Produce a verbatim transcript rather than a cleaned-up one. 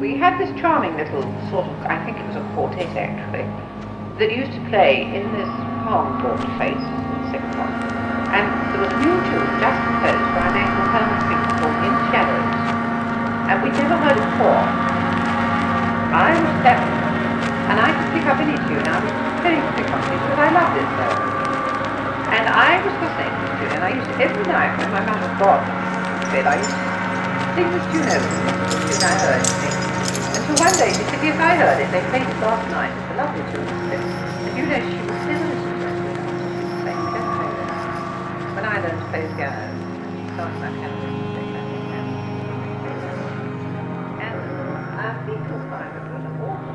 we had this charming little sort of, I think it was a quartet actually, that used to play in this palm-formed face, the second one. And there was a new tune just composed by a man called Herman Finkel called In Shadows. And we'd never heard it before. I was seven, and I could pick up any tune. I was very to pick up it because I loved it so. And I was listening to this tune, and I used to, every night when my mother got to bed, I used to sing this tune over the tune I heard. Until one day she said, yes, I heard it. They played it last night. It's a lovely tune. And you know, she was never listening to it. She was saying, we don't play this. When I learned to play the piano, she started my piano music. And I think you'll find it was an awful